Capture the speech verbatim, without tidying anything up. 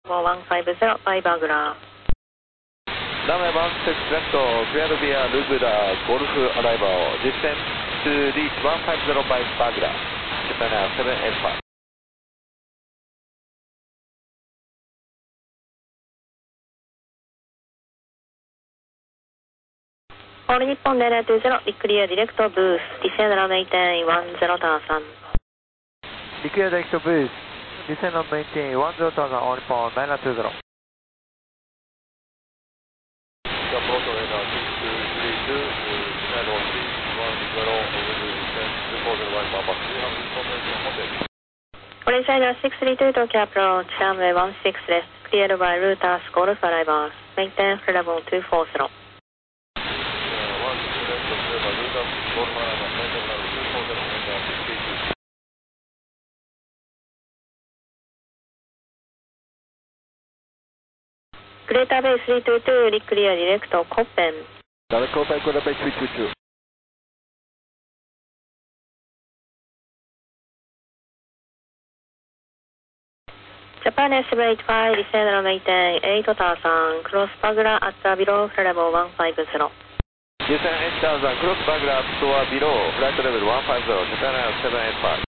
one five zero by Bagla. Runway one six left, cleared via Lugda Golf arrival, distance to reach one five zero by Bagla, Japan Air seven eight five. All Nippon nine two zero, clear direct booth, descend runway ten one zero thousand. Clear direct booth, descend on maintain one zero thousand, all Nippon nine two zero. Approach radar six two three two, descend on three one zero, descend two four zero by Papa three hundred information hotel. Orange Rider six three two Tokyo approach, runway one six left, cleared by Lotus Golf arrivals, maintain level two four zero. Greater Bay three two two, clear direct Copen. Direct Copen, Greater Bay three two two. Japan Air seven eight five, descend runway ten eight thousand, cross Bagla at the below level one five zero. Descend eight thousand, cross Bagla at or below, flight level one five zero, Japan Air seven eight five.